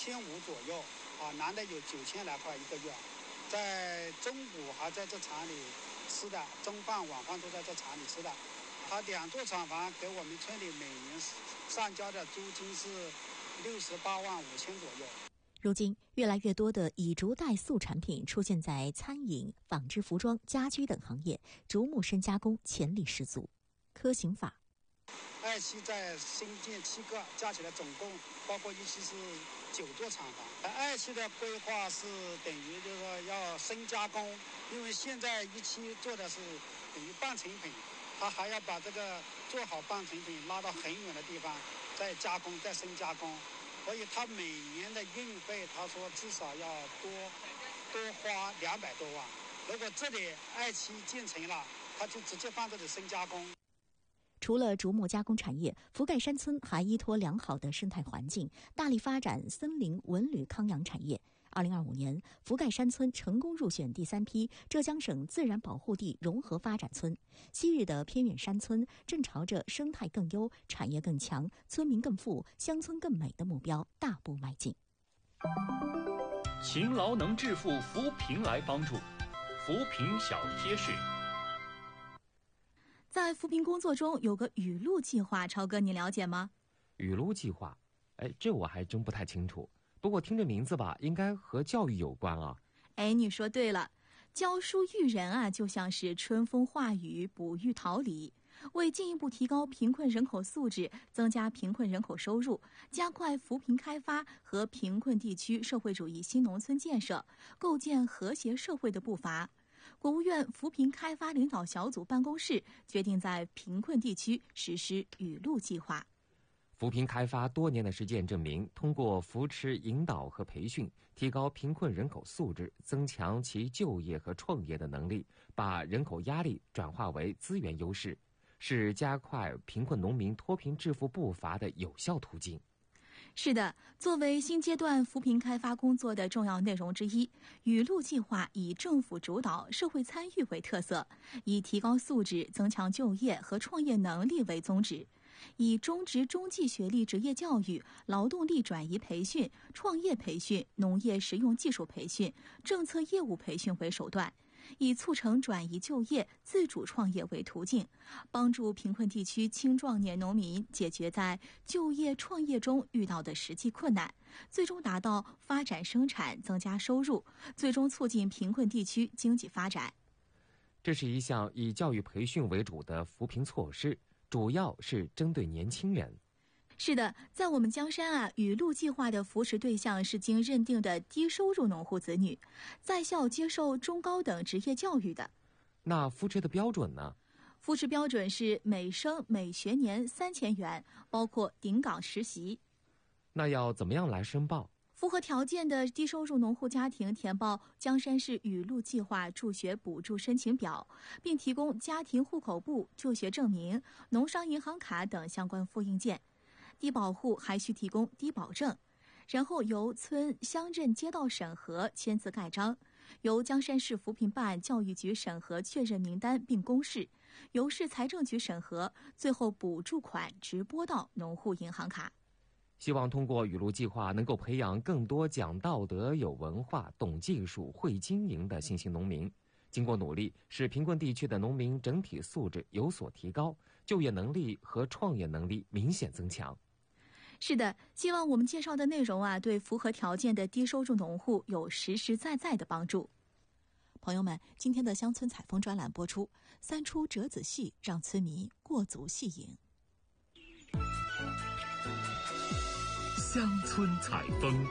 1500左右，男的有9000来块一个月。在中午还在这厂里吃的，中饭晚饭都在这厂里吃的。他2座厂房给我们村里每年上交的租金是68万5千左右。 如今，越来越多的以竹代塑产品出现在餐饮、纺织服装、家居等行业，竹木深加工潜力十足。科刑法爱期在新建7个，加起来总共包括一期是9座厂房。爱期的规划是等于就是说要深加工，因为现在一期做的是等于半成品，他还要把这个做好半成品拉到很远的地方再加工，再深加工，所以他每年的运费，他说至少要多花200多万。如果这里爱期建成了，他就直接放这里深加工。 除了竹木加工产业，福盖山村还依托良好的生态环境，大力发展森林文旅康养产业。2025年，福盖山村成功入选第3批浙江省自然保护地融合发展村。昔日的偏远山村正朝着生态更优、产业更强、村民更富、乡村更美的目标大步迈进。 勤劳能致富，扶贫来帮助。扶贫小贴士。 在扶贫工作中有个雨露计划，超哥你了解吗？ 雨露计划，这我还真不太清楚。不过听这名字吧，应该和教育有关啊。 你说对了，教书育人啊，就像是春风化雨，哺育桃李。为进一步提高贫困人口素质，增加贫困人口收入，加快扶贫开发和贫困地区社会主义新农村建设，构建和谐社会的步伐，国务院扶贫开发领导小组办公室决定在贫困地区实施雨露计划。 扶贫开发多年的实践证明，通过扶持、引导和培训，提高贫困人口素质，增强其就业和创业的能力，把人口压力转化为资源优势，是加快贫困农民脱贫致富步伐的有效途径。 是的，作为新阶段扶贫开发工作的重要内容之一，雨露计划以政府主导、社会参与为特色，以提高素质、增强就业和创业能力为宗旨，以中职中技学历职业教育、劳动力转移培训、创业培训、农业实用技术培训、政策业务培训为手段，以促成转移就业、自主创业为途径，帮助贫困地区青壮年农民解决在就业创业中遇到的实际困难，最终达到发展生产、增加收入，最终促进贫困地区经济发展。 这是一项以教育培训为主的扶贫措施，主要是针对年轻人。 是的，在我们江山啊，雨露计划的扶持对象是经认定的低收入农户子女，在校接受中高等职业教育的。 那扶持的标准呢？ 扶持标准是每生每学年3000元，包括顶岗实习。 那要怎么样来申报？ 符合条件的低收入农户家庭填报江山市雨露计划助学补助申请表，并提供家庭户口簿、就学证明、农商银行卡等相关复印件。低保户还需提供低保证，然后由村乡镇街道审核签字盖章，由江山市扶贫办教育局审核确认名单并公示，由市财政局审核，最后补助款直拨到农户银行卡。 希望通过雨露计划能够培养更多讲道德、有文化、懂技术、会经营的新兴农民。经过努力，使贫困地区的农民整体素质有所提高，就业能力和创业能力明显增强。 是的，希望我们介绍的内容啊，对符合条件的低收入农户有实实在在的帮助。 朋友们，今天的乡村采风专栏播出，3出折子戏让村民过足戏瘾。 乡村采风。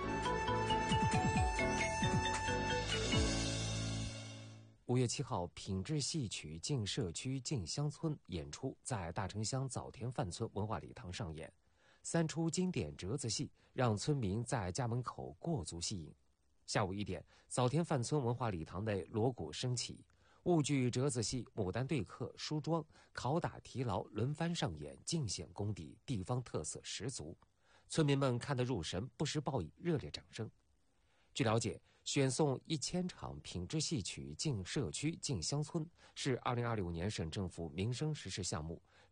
5月7号，品质戏曲进社区进乡村演出在大城乡枣田范村文化礼堂上演。3出经典折子戏让村民在家门口过足戏瘾。下午1点，枣田范村文化礼堂内锣鼓升起，婺剧折子戏、牡丹对客、梳妆、拷打提牢轮番上演，尽显功底，地方特色十足。村民们看得入神，不时报以热烈掌声。据了解，选送1000场品质戏曲进社区进乡村是2025年省政府民生实事项目，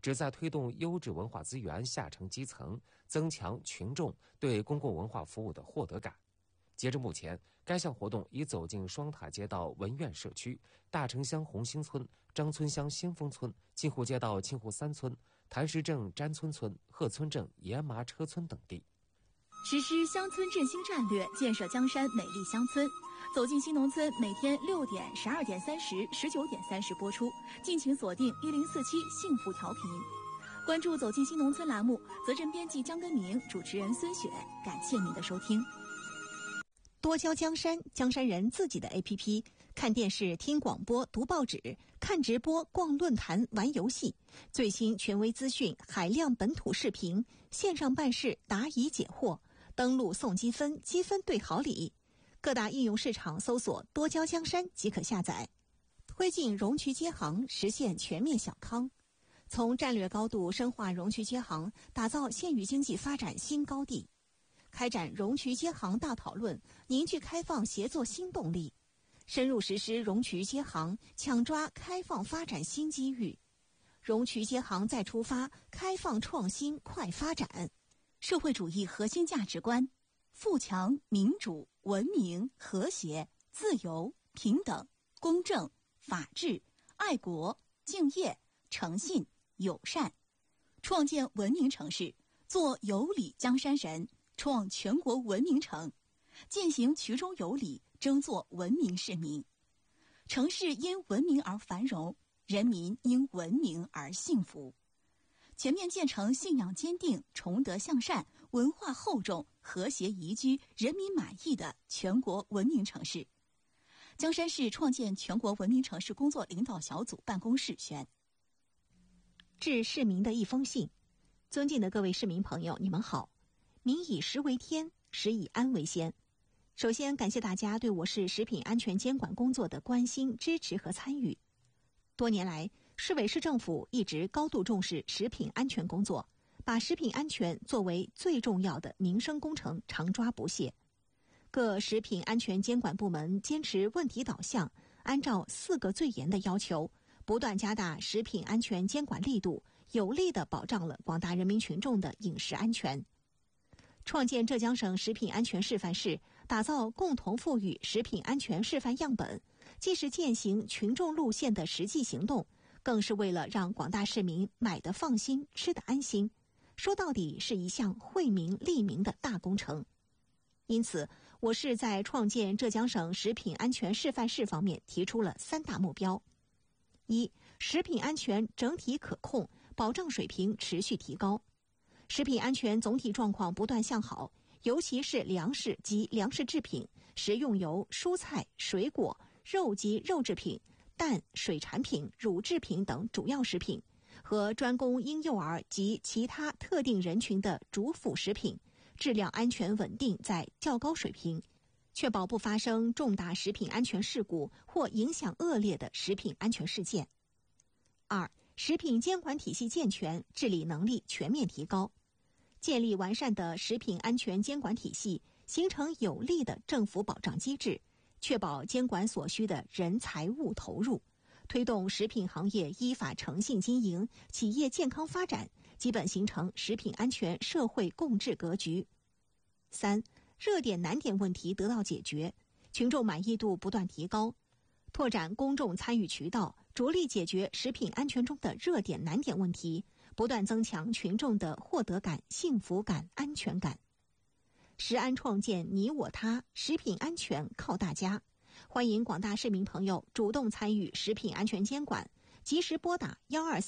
旨在推动优质文化资源下沉基层，增强群众对公共文化服务的获得感。截至目前，该项活动已走进双塔街道文苑社区、大城乡红星村、张村乡先锋村、金湖街道青湖3村、潭石镇詹村村、鹤村镇野马车村等地。 实施乡村振兴战略，建设江山美丽乡村。走进新农村每天6点、12点30、19点30播出，敬请锁定1047幸福调频。关注走进新农村栏目，责任编辑江根明，主持人孙雪，感谢您的收听。 多交江山，江山人自己的 APP， 看电视、听广播、读报纸、看直播、逛论坛、玩游戏，最新权威资讯、海量本土视频，线上办事、答疑解惑，登录送积分，积分兑好礼。各大应用市场搜索多交江山即可下载。推进容渠接行，实现全面小康。从战略高度深化容渠接行，打造县域经济发展新高地。开展容渠接行大讨论，凝聚开放协作新动力，深入实施容渠接行，抢抓开放发展新机遇。容渠接行再出发，开放创新快发展。 社会主义核心价值观：富强、民主、文明、和谐、自由、平等、公正、法治、爱国、敬业、诚信、友善。创建文明城市，做有礼江山人，创全国文明城，践行衢中有礼，争做文明市民。城市因文明而繁荣，人民因文明而幸福。全面建成信仰坚定、崇德向善、文化厚重、和谐宜居、人民满意的全国文明城市。江山市创建全国文明城市工作领导小组办公室宣。 致市民的一封信。尊敬的各位市民朋友，你们好。民以食为天，食以安为先。首先感谢大家对我市食品安全监管工作的关心、支持和参与。多年来，市委市政府一直高度重视食品安全工作，把食品安全作为最重要的民生工程，常抓不懈。各食品安全监管部门坚持问题导向，按照4个最严的要求，不断加大食品安全监管力度，有力地保障了广大人民群众的饮食安全。创建浙江省食品安全示范市，打造共同富裕食品安全示范样本，既是践行群众路线的实际行动，更是为了让广大市民买得放心、吃得安心。说到底是一项惠民利民的大工程。因此，我市在创建浙江省食品安全示范市方面提出了3大目标：一、食品安全整体可控，保障水平持续提高。食品安全总体状况不断向好，尤其是粮食及粮食制品、食用油、蔬菜、水果、肉及肉制品、蛋、水产品、乳制品等主要食品和专供婴幼儿及其他特定人群的主辅食品，质量安全稳定在较高水平，确保不发生重大食品安全事故或影响恶劣的食品安全事件。2、食品监管体系健全，治理能力全面提高。建立完善的食品安全监管体系，形成有力的政府保障机制，确保监管所需的人财物投入，推动食品行业依法诚信经营，企业健康发展，基本形成食品安全社会共治格局。3、热点难点问题得到解决，群众满意度不断提高，拓展公众参与渠道，着力解决食品安全中的热点难点问题，不断增强群众的获得感、幸福感、安全感。食安创建你我他，食品安全靠大家。欢迎广大市民朋友主动参与食品安全监管，及时拨打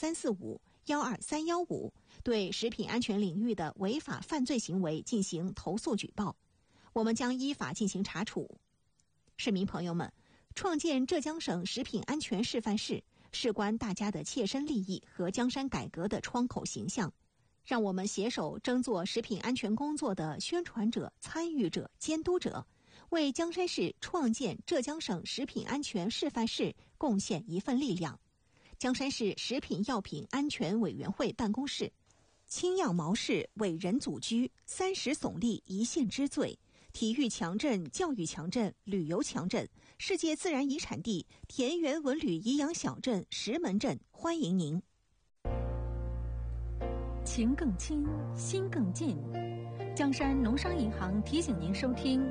12345、12315，对食品安全领域的违法犯罪行为进行投诉举报，我们将依法进行查处。市民朋友们，创建浙江省食品安全示范市，事关大家的切身利益和江山改革的窗口形象，让我们携手争做食品安全工作的宣传者、参与者、监督者，为江山市创建浙江省食品安全示范市贡献一份力量。江山市食品药品安全委员会办公室：青样毛氏伟人祖居，30耸立一县之最，体育强镇、教育强镇、旅游强镇，世界自然遗产地田园文旅颐养小镇石门镇，欢迎您。 情更亲，心更近。江山农商银行提醒您收听